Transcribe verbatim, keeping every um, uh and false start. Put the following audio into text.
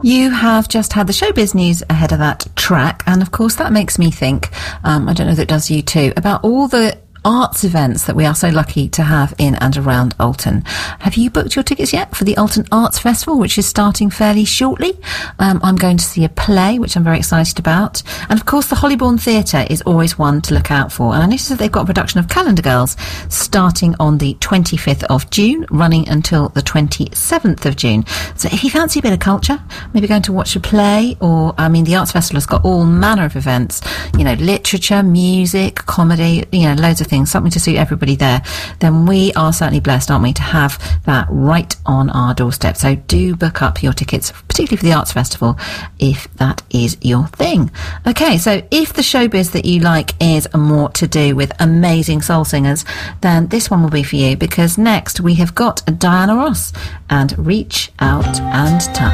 You have just had the showbiz news ahead of that track, and of course that makes me think, um, I don't know if it does you too, about all the arts events that we are so lucky to have in and around Alton. Have you booked your tickets yet for the Alton Arts Festival, which is starting fairly shortly? Um, I'm going to see a play, which I'm very excited about. And of course, the Hollybourne Theatre is always one to look out for. And I noticed that they've got a production of Calendar Girls starting on the twenty-fifth of June, running until the twenty-seventh of June. So if you fancy a bit of culture, maybe going to watch a play, or, I mean, the Arts Festival has got all manner of events, you know, literature, music, comedy, you know, loads of things, something to suit everybody there, then we are certainly blessed, aren't we, to have that right on our doorstep. So do book up your tickets, particularly for the Arts Festival, if that is your thing. Okay, so if the showbiz that you like is more to do with amazing soul singers, then this one will be for you, because next we have got Diana Ross and Reach Out and Touch.